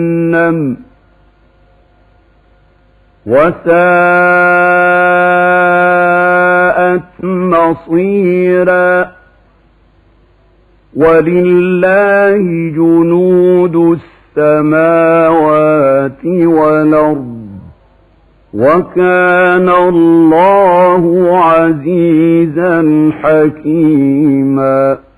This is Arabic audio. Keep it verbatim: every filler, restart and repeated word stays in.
جهنم وساءت مصيرا ولله جنود السماوات والأرض وكان الله عزيزا حكيما.